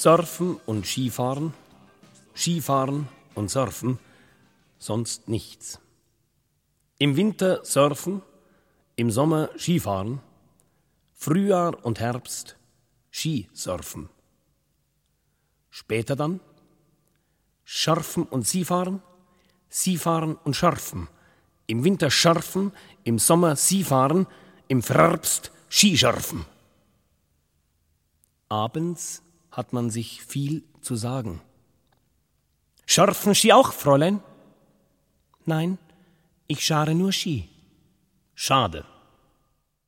Surfen und Skifahren, Skifahren und Surfen, sonst nichts. Im Winter surfen, im Sommer Skifahren, Frühjahr und Herbst Skisurfen. Später dann Scharfen und Skifahren, Skifahren und Scharfen. Im Winter Scharfen, im Sommer Skifahren, im Herbst Skischarfen. Abends hat man sich viel zu sagen. Scharfen Sie auch, Fräulein? Nein, ich schare nur Ski. Schade.